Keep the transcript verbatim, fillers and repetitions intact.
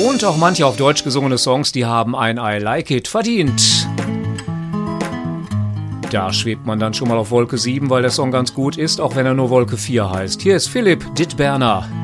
Und auch manche auf Deutsch gesungene Songs, die haben ein I Like It verdient. Da schwebt man dann schon mal auf Wolke sieben, weil der Song ganz gut ist, auch wenn er nur Wolke vier heißt. Hier ist Philipp Dittberner.